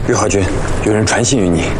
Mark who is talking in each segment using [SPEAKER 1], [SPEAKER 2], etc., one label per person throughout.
[SPEAKER 1] 日和君，有人传信于你。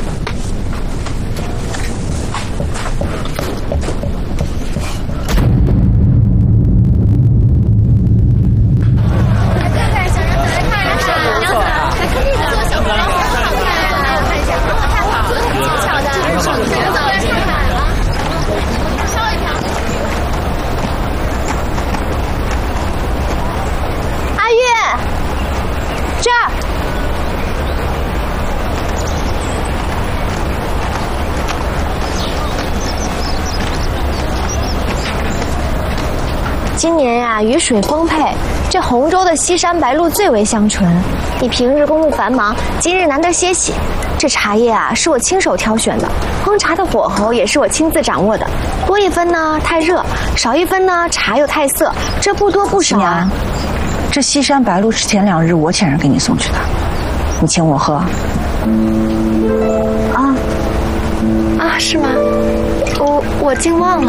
[SPEAKER 2] 今年呀，雨水丰沛，这洪州的西山白露最为香醇。你平日公务繁忙，今日难得歇息，这茶叶啊是我亲手挑选的，烹茶的火候也是我亲自掌握的。多一分呢太热，少一分呢茶又太涩，这不多不少啊。
[SPEAKER 3] 这西山白露是前2日我请人给你送去的，你请我喝。
[SPEAKER 2] 是吗？我竟忘了。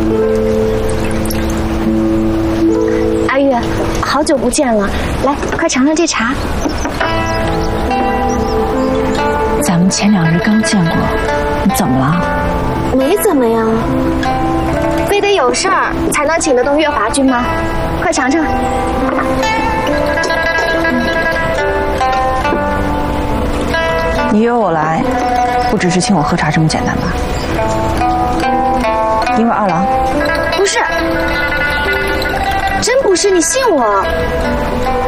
[SPEAKER 2] 阿玉，好久不见了，来，快尝尝这茶。
[SPEAKER 3] 咱们前2日刚见过，你怎么了？
[SPEAKER 2] 没怎么呀。非得有事儿才能请得动月华君吗？快尝尝。
[SPEAKER 3] 你约我来，不只是请我喝茶这么简单吧？因为二郎？
[SPEAKER 2] 不是，真不是，你信我。